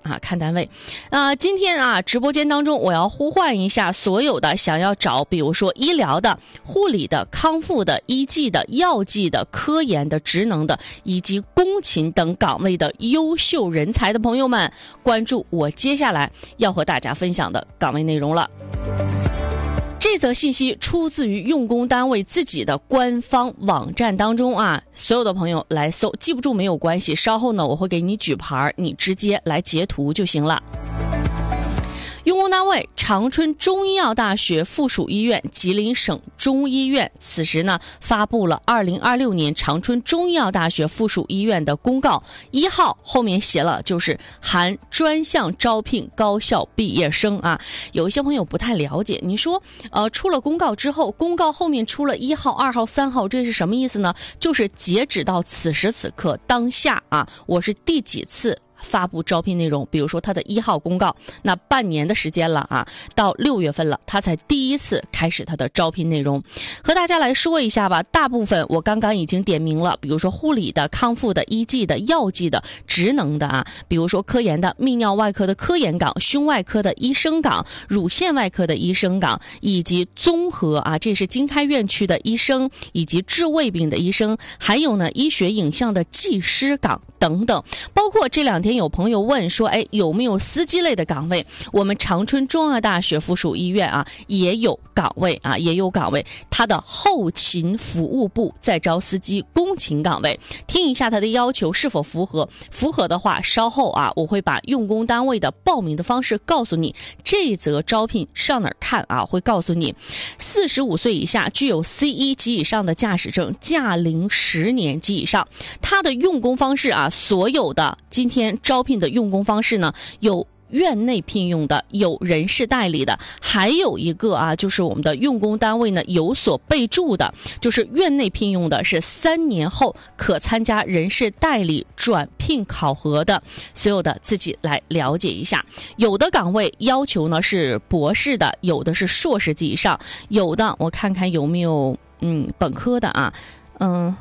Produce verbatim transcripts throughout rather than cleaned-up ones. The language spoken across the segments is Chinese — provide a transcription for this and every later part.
啊，看单位。啊、呃，今天啊，直播间当中我要呼唤一下所有的想要找，比如说医疗的、护理的、康复的、医技的、药剂的、科研的、职能的以及工勤等岗位的优秀人才的朋友们，关注我接下来要和大家分享的岗位内容了。这则信息出自于用工单位自己的官方网站当中啊，所有的朋友来搜，记不住没有关系，稍后呢我会给你举牌，你直接来截图就行了。用工单位长春中医药大学附属医院、吉林省中医院此时呢发布了二零二六年长春中医药大学附属医院的公告，一号后面写了就是含专项招聘高校毕业生啊。有一些朋友不太了解，你说呃出了公告之后，公告后面出了一号、二号、三号，这是什么意思呢？就是截止到此时此刻当下啊，我是第几次发布招聘内容，比如说他的一号公告，那半年的时间了啊，到六月份了，他才第一次开始他的招聘内容。和大家来说一下吧，大部分我刚刚已经点名了，比如说护理的、康复的、医技的、药剂的、职能的啊，比如说科研的、泌尿外科的科研岗、胸外科的医生岗、乳腺外科的医生岗，以及综合啊，这是经开院区的医生，以及治胃病的医生，还有呢医学影像的技师岗等等。包括这两天有朋友问说，哎，有没有司机类的岗位？我们长春中药大学附属医院啊也有岗位啊，也有岗位。它的后勤服务部在招司机工勤岗位，听一下它的要求是否符合。符合的话，稍后啊我会把用工单位的报名的方式告诉你。这则招聘上哪儿看啊？会告诉你，四十五岁以下，具有 C 一 级以上的驾驶证，驾龄十年及以上。它的用工方式啊，所有的今天招聘的用工方式呢，有院内聘用的，有人事代理的，还有一个啊，就是我们的用工单位呢有所备注的，就是院内聘用的是三年后可参加人事代理转聘考核的，所有的自己来了解一下。有的岗位要求呢是博士的，有的是硕士及以上，有的我看看有没有嗯本科的啊，嗯。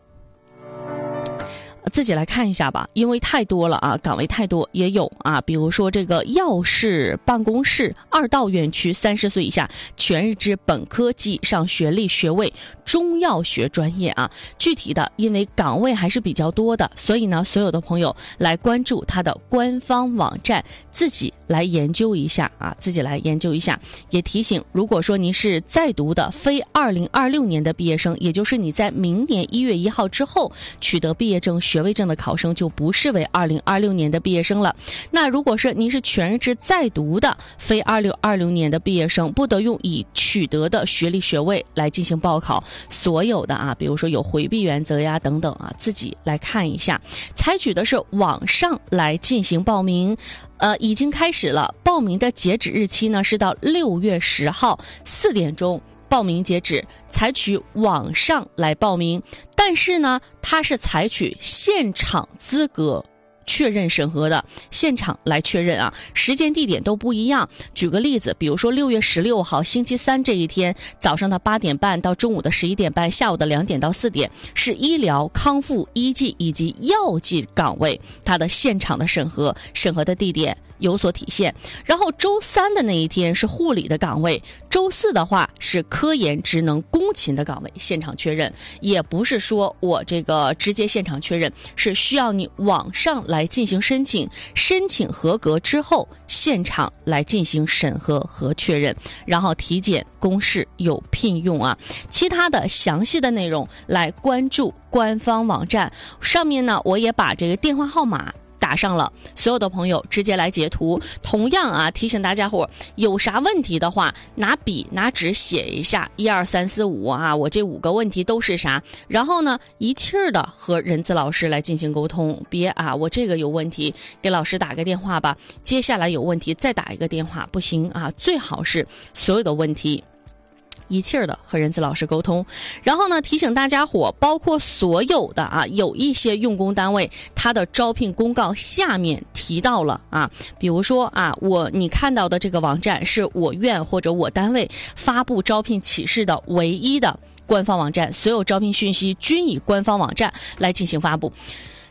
自己来看一下吧，因为太多了啊，岗位太多。也有啊，比如说这个药事办公室二道院区，三十岁以下，全日制本科及以上学历学位，中药学专业啊。具体的，因为岗位还是比较多的，所以呢，所有的朋友来关注他的官方网站，自己来研究一下啊，自己来研究一下。也提醒，如果说您是在读的非二零二六年的毕业生，也就是你在明年一月一号之后取得毕业证、学位证的考生，就不是为二零二六年的毕业生了。那如果是您是全日制在读的非二六二六年的毕业生，不得用已取得的学历学位来进行报考。所有的啊，比如说有回避原则呀等等啊，自己来看一下。采取的是网上来进行报名。呃，已经开始了，报名的截止日期呢是到六月十号四点钟，报名截止，采取网上来报名，但是呢，它是采取现场资格确认审核的，现场来确认啊，时间地点都不一样。举个例子，比如说六月十六号星期三这一天，早上的八点半到中午的十一点半，下午的两点到四点，是医疗、康复、医技以及药剂岗位，它的现场的审核，审核的地点有所体现。然后周三的那一天是护理的岗位，周四的话是科研职能工勤的岗位，现场确认。也不是说我这个直接现场确认，是需要你网上来进行申请，申请合格之后现场来进行审核和确认，然后体检公示有聘用啊。其他的详细的内容来关注官方网站上面呢，我也把这个电话号码打上了，所有的朋友直接来截图。同样啊，提醒大家伙有啥问题的话，拿笔拿纸写一下一二三四五啊，我这五个问题都是啥，然后呢一气儿的和人资老师来进行沟通。别啊，我这个有问题，给老师打个电话吧，接下来有问题再打一个电话，不行啊，最好是所有的问题一气儿的和人资老师沟通。然后呢，提醒大家伙，包括所有的啊，有一些用工单位，它的招聘公告下面提到了啊，比如说啊，我你看到的这个网站是我院或者我单位发布招聘启事的唯一的官方网站，所有招聘讯息均以官方网站来进行发布。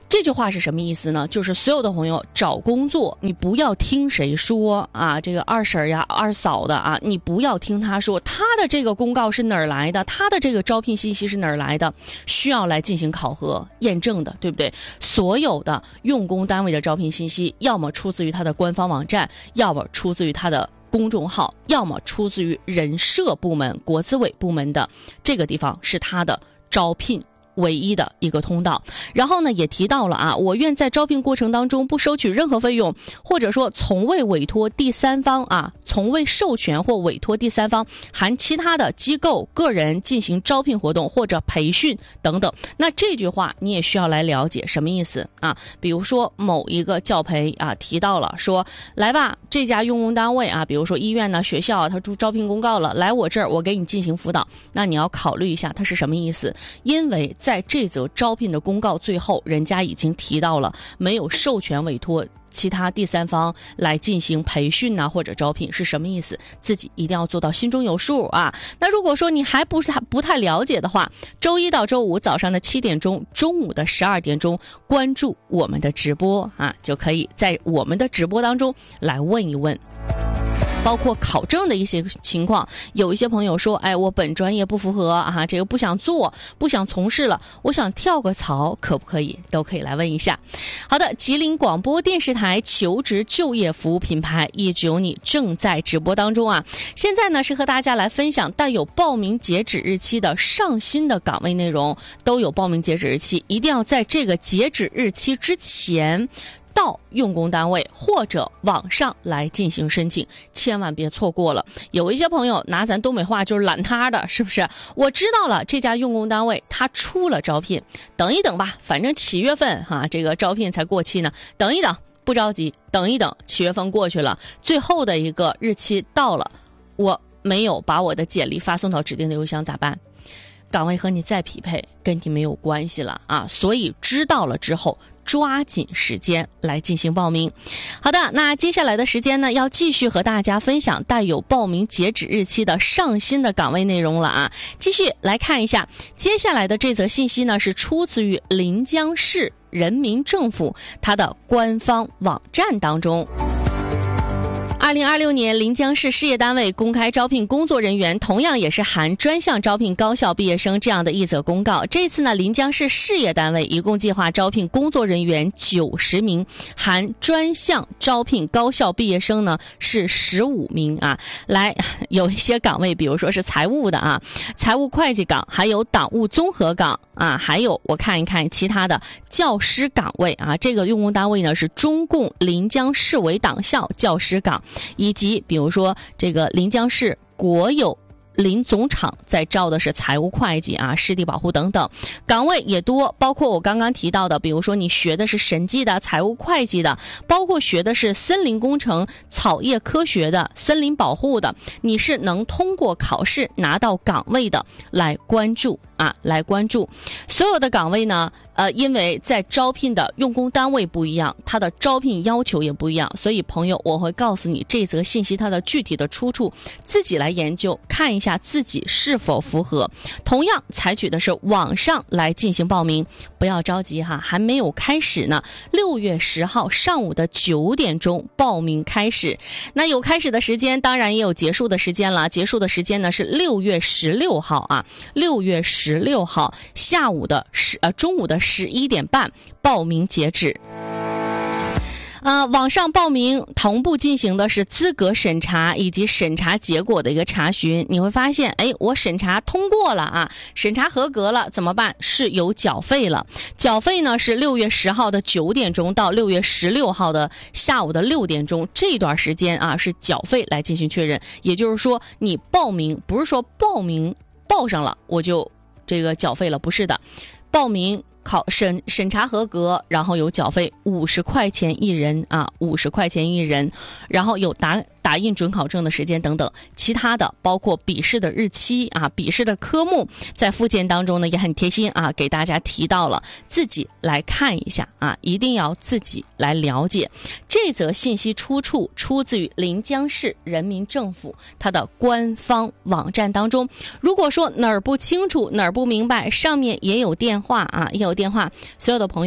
这句话是什么意思呢？就是所有的朋友找工作，你不要听谁说啊，这个二婶呀、二嫂的啊，你不要听他说他的这个公告是哪儿来的，他的这个招聘信息是哪儿来的，需要来进行考核验证的，对不对？所有的用工单位的招聘信息，要么出自于他的官方网站，要么出自于他的公众号，要么出自于人社部门、国资委部门的这个地方是他的招聘唯一的一个通道。然后呢，也提到了啊，我愿在招聘过程当中不收取任何费用，或者说从未委托第三方啊，从未授权或委托第三方含其他的机构、个人进行招聘活动或者培训等等。那这句话你也需要来了解什么意思啊？比如说某一个教培啊提到了说，来吧，这家用工单位啊，比如说医院呢、学校啊，他出招聘公告了，来我这儿我给你进行辅导。那你要考虑一下它是什么意思，因为在这则招聘的公告最后，人家已经提到了没有授权委托其他第三方来进行培训啊或者招聘是什么意思，自己一定要做到心中有数啊。那如果说你还不是不太了解的话，周一到周五早上的七点钟，中午的十二点钟关注我们的直播啊，就可以在我们的直播当中来问一问包括考证的一些情况。有一些朋友说，哎，我本专业不符合啊，这个不想做，不想从事了，我想跳个槽，可不可以？都可以来问一下。好的，吉林广播电视台求职就业服务品牌一直有你正在直播当中啊。现在呢是和大家来分享带有报名截止日期的上新的岗位内容，都有报名截止日期，一定要在这个截止日期之前到用工单位或者网上来进行申请，千万别错过了。有一些朋友拿咱东北话就是懒塌的，是不是？我知道了，这家用工单位他出了招聘，等一等吧，反正七月份哈、啊，这个招聘才过期呢，等一等，不着急，等一等，七月份过去了，最后的一个日期到了，我没有把我的简历发送到指定的邮箱咋办？岗位和你再匹配，跟你没有关系了啊！所以知道了之后，抓紧时间来进行报名。好的，那接下来的时间呢，要继续和大家分享带有报名截止日期的上新的岗位内容了啊！继续来看一下接下来的这则信息呢，是出自于临江市人民政府它的官方网站当中。二零二六年临江市事业单位公开招聘工作人员，同样也是含专项招聘高校毕业生这样的一则公告。这次呢，临江市事业单位一共计划招聘工作人员九十名，含专项招聘高校毕业生呢是十五名啊。来，有一些岗位，比如说是财务的啊，财务会计岗，还有党务综合岗啊，还有我看一看其他的教师岗位啊。这个用工单位呢是中共临江市委党校教师岗。以及比如说这个临江市国有林总厂在招的是财务会计啊、湿地保护等等，岗位也多，包括我刚刚提到的，比如说你学的是审计的、财务会计的，包括学的是森林工程、草业科学的、森林保护的，你是能通过考试拿到岗位的，来关注啊，来关注。所有的岗位呢，呃，因为在招聘的用工单位不一样，它的招聘要求也不一样，所以朋友，我会告诉你这则信息它的具体的出处，自己来研究，看一下自己是否符合。同样采取的是网上来进行报名，不要着急哈，还没有开始呢。六月十号上午的九点钟报名开始，那有开始的时间，当然也有结束的时间了。结束的时间呢是六月十六号啊，六月十六号下午的十呃中午的十一点半报名截止。呃，网上报名同步进行的是资格审查以及审查结果的一个查询。你会发现，哎，我审查通过了啊，审查合格了，怎么办？是有缴费了。缴费呢是六月十号的九点钟到六月十六号的下午的六点钟，这段时间啊是缴费来进行确认。也就是说，你报名不是说报名报上了我就这个缴费了，不是的，报名。考审审查合格，然后有缴费五十块钱一人啊，五十块钱一人，然后有打打印准考证的时间等等，其他的包括笔试的日期啊，笔试的科目，在附件当中呢也很贴心啊，给大家提到了，自己来看一下啊，一定要自己来了解。这则信息出处出自于临江市人民政府它的官方网站当中。如果说哪儿不清楚哪儿不明白，上面也有电话啊，也有电话，所有的朋友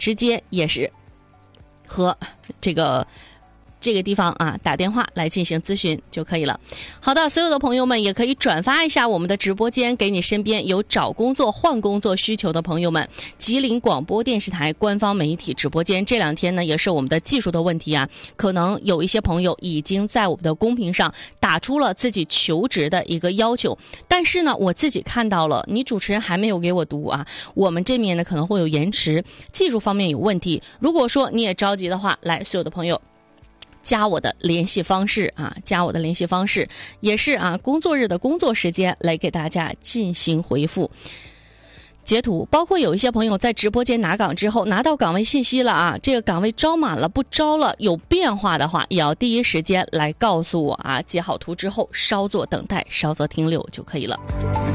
直接也是和这个这个地方啊打电话来进行咨询就可以了。好的，所有的朋友们也可以转发一下我们的直播间，给你身边有找工作换工作需求的朋友们。吉林广播电视台官方媒体直播间这两天呢也是我们的技术的问题啊，可能有一些朋友已经在我们的公屏上打出了自己求职的一个要求，但是呢我自己看到了，你主持人还没有给我读啊，我们这面呢可能会有延迟，技术方面有问题。如果说你也着急的话，来，所有的朋友加我的联系方式啊，加我的联系方式也是啊，工作日的工作时间来给大家进行回复。截图，包括有一些朋友在直播间拿岗之后拿到岗位信息了啊，这个岗位招满了不招了，有变化的话也要第一时间来告诉我啊，截好图之后稍作等待，稍作停留就可以了。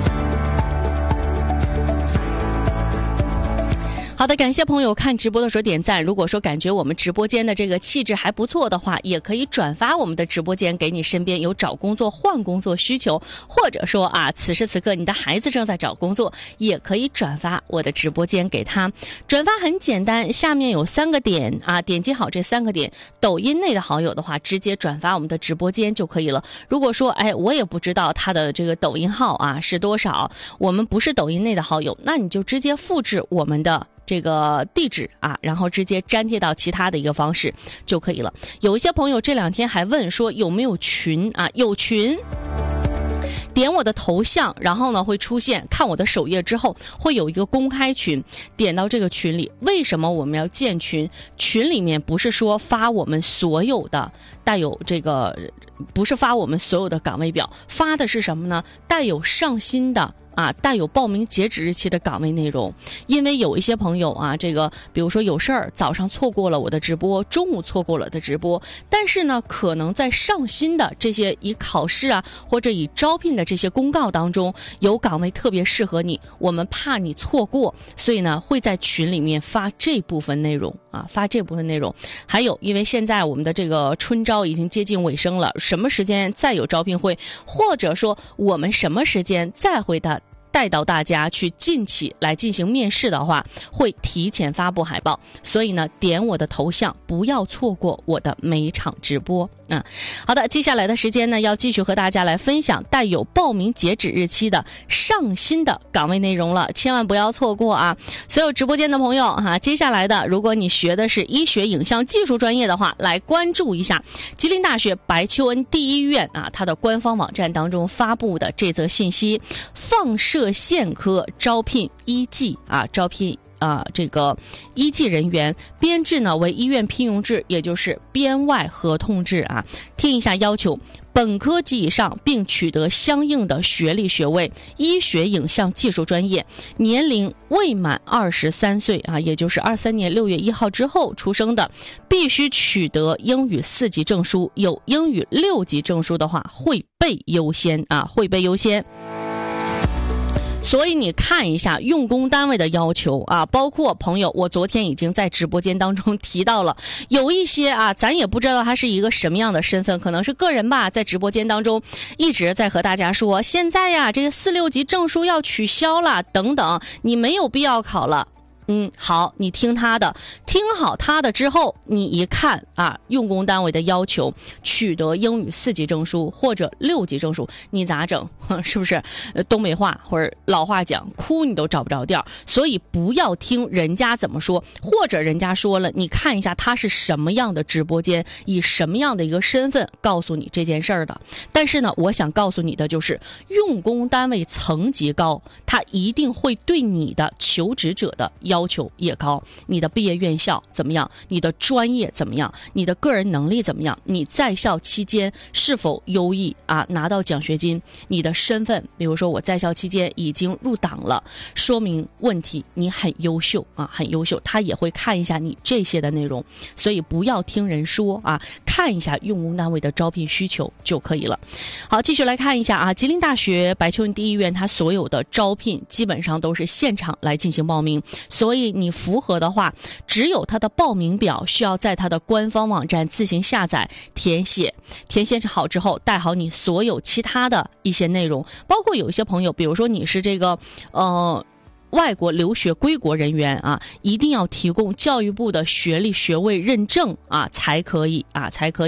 好的，感谢朋友看直播的时候点赞。如果说感觉我们直播间的这个气质还不错的话，也可以转发我们的直播间给你身边有找工作换工作需求，或者说啊，此时此刻你的孩子正在找工作，也可以转发我的直播间给他。转发很简单，下面有三个点啊，点击好这三个点，抖音内的好友的话直接转发我们的直播间就可以了。如果说哎我也不知道他的这个抖音号啊是多少，我们不是抖音内的好友，那你就直接复制我们的这个地址啊，然后直接粘贴到其他的一个方式就可以了。有一些朋友这两天还问说有没有群啊，有群。点我的头像，然后呢会出现，看我的首页之后会有一个公开群，点到这个群里。为什么我们要建群？群里面不是说发我们所有的带有这个，不是发我们所有的岗位表，发的是什么呢？带有上新的啊，带有报名截止日期的岗位内容。因为有一些朋友啊，这个比如说有事儿，早上错过了我的直播，中午错过了的直播，但是呢可能在上新的这些以考试啊或者以招聘的这些公告当中有岗位特别适合你，我们怕你错过，所以呢会在群里面发这部分内容啊，发这部分内容。还有因为现在我们的这个春招已经接近尾声了，什么时间再有招聘会，或者说我们什么时间再会的带到大家去近期来进行面试的话，会提前发布海报，所以呢点我的头像，不要错过我的每一场直播啊。好的，接下来的时间呢要继续和大家来分享带有报名截止日期的上新的岗位内容了，千万不要错过啊。所有直播间的朋友哈、啊，接下来的如果你学的是医学影像技术专业的话，来关注一下吉林大学白求恩第一医院啊，它的官方网站当中发布的这则信息，放射射线科招聘医技啊，招聘啊这个医技人员，编制呢为医院聘用制，也就是编外合同制啊。听一下要求：本科及以上，并取得相应的学历学位，医学影像技术专业，年龄未满二十三岁啊，也就是二三年六月一号之后出生的，必须取得英语四级证书，有英语六级证书的话，会被优先啊，会被优先。所以你看一下用工单位的要求啊，包括朋友，我昨天已经在直播间当中提到了，有一些啊，咱也不知道他是一个什么样的身份，可能是个人吧，在直播间当中一直在和大家说，现在呀，这个四六级证书要取消了，等等，你没有必要考了。嗯，好，你听他的，听好他的之后，你一看啊，用工单位的要求，取得英语四级证书或者六级证书，你咋整？是不是？呃，东北话或者老话讲，哭你都找不着调。所以不要听人家怎么说，或者人家说了，你看一下他是什么样的直播间，以什么样的一个身份告诉你这件事儿的。但是呢，我想告诉你的就是，用工单位层级高，他一定会对你的求职者的要求要求也高，你的毕业院校怎么样，你的专业怎么样，你的个人能力怎么样，你在校期间是否优异啊，拿到奖学金，你的身份，比如说我在校期间已经入党了，说明问题你很优秀啊，很优秀，他也会看一下你这些的内容。所以不要听人说啊，看一下用工单位的招聘需求就可以了。好，继续来看一下啊，吉林大学白求恩第一医院它所有的招聘基本上都是现场来进行报名，所以你符合的话，只有它的报名表需要在它的官方网站自行下载填写，填写好之后带好你所有其他的一些内容，包括有一些朋友，比如说你是这个呃外国留学归国人员啊，一定要提供教育部的学历学位认证啊，才可以啊，才可以。